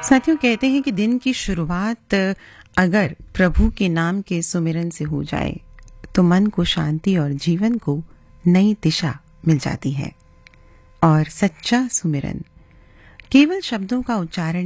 साथियों, कहते हैं कि दिन की शुरुआत अगर प्रभु के नाम के सुमिरन से हो जाए तो मन को शांति और जीवन को नई दिशा मिल जाती है। और सच्चा सुमिरन केवल शब्दों का उच्चारण